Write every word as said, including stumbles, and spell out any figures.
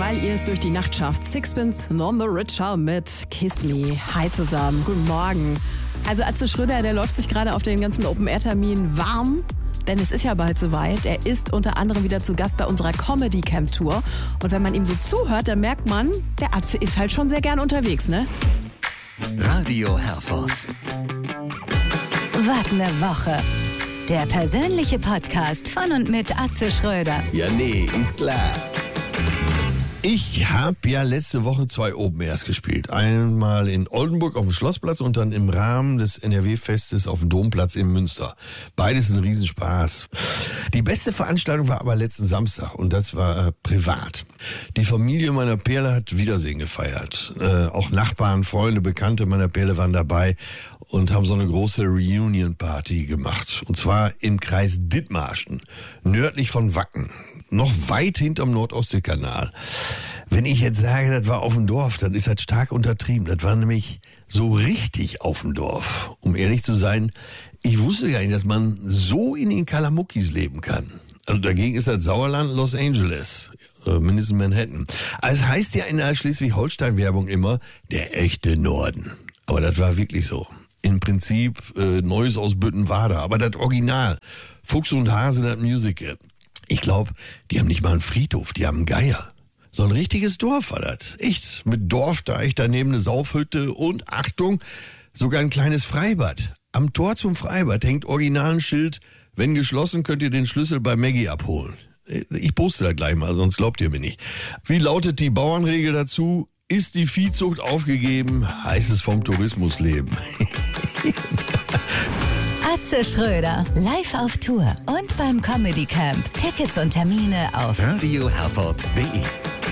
weil ihr es durch die Nacht schafft. Sixpence None the Richer mit Kiss Me. Hi zusammen, guten Morgen. Also Atze Schröder, der läuft sich gerade auf den ganzen Open-Air-Terminen warm. Denn es ist ja bald soweit. Er ist unter anderem wieder zu Gast bei unserer Comedy-Camp-Tour. Und wenn man ihm so zuhört, dann merkt man, der Atze ist halt schon sehr gern unterwegs, ne? Radio Herford. Wart ne Woche. Der persönliche Podcast von und mit Atze Schröder. Ja, nee, ist klar. Ich habe ja letzte Woche zwei Open Airs gespielt. Einmal in Oldenburg auf dem Schlossplatz und dann im Rahmen des N R W-Festes auf dem Domplatz in Münster. Beides ein Riesenspaß. Die beste Veranstaltung war aber letzten Samstag und das war äh, privat. Die Familie meiner Perle hat Wiedersehen gefeiert. Äh, auch Nachbarn, Freunde, Bekannte meiner Perle waren dabei und haben so eine große Reunion-Party gemacht. Und zwar im Kreis Dithmarschen, nördlich von Wacken. Noch weit hinterm Nordostseekanal. Wenn ich jetzt sage, das war auf dem Dorf, dann ist das stark untertrieben. Das war nämlich so richtig auf dem Dorf. Um ehrlich zu sein, ich wusste gar nicht, dass man so in den Kalamuckis leben kann. Also dagegen ist das Sauerland Los Angeles, äh, mindestens Manhattan. Also es heißt ja in der Schleswig-Holstein-Werbung immer, der echte Norden. Aber das war wirklich so. Im Prinzip äh, Neues aus Büttenwader, aber das Original. Fuchs und Hase, das Musical. Ich glaube, die haben nicht mal einen Friedhof, die haben einen Geier. So ein richtiges Dorf war das. Echt, mit Dorfdeich, daneben eine Saufhütte und, Achtung, sogar ein kleines Freibad. Am Tor zum Freibad hängt original ein Schild, wenn geschlossen, könnt ihr den Schlüssel bei Maggie abholen. Ich poste das gleich mal, sonst glaubt ihr mir nicht. Wie lautet die Bauernregel dazu? Ist die Viehzucht aufgegeben, heißt es vom Tourismus leben. Atze Schröder, live auf Tour und beim Comedy Camp. Tickets und Termine auf Radio Herford punkt de